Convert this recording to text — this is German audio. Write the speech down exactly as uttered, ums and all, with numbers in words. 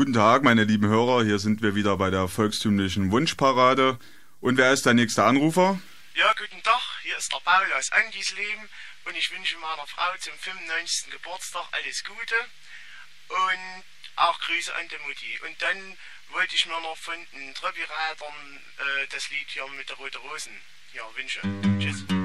Guten Tag, meine lieben Hörer, hier sind wir wieder bei der volkstümlichen Wunschparade. Und wer ist der nächste Anrufer? Ja, guten Tag, hier ist der Paul aus Angisleben und ich wünsche meiner Frau zum fünfundneunzigsten Geburtstag alles Gute und auch Grüße an die Mutti. Und dann wollte ich mir noch von den Tröppi-Reitern äh, das Lied hier mit der Rote Rosen ja, wünschen. Tschüss.